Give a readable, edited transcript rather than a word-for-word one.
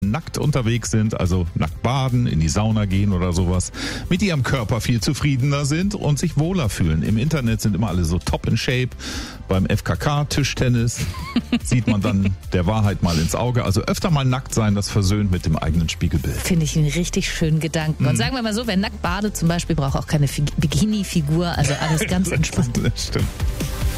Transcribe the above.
nackt unterwegs sind, also nackt baden, in die Sauna gehen oder sowas, mit ihrem Körper viel zufriedener sind und sich wohler fühlen. Im Internet sind immer alle so top in shape. Beim FKK-Tischtennis sieht man dann der Wahrheit mal ins Auge. Also öfter mal nackt sein, das versöhnt mit dem eigenen Spiegelbild. Finde ich einen richtig schönen Gedanken. Und sagen wir mal so, wer nackt badet zum Beispiel, braucht auch keine Bikini-Figur, also alles ganz entspannt. Das stimmt.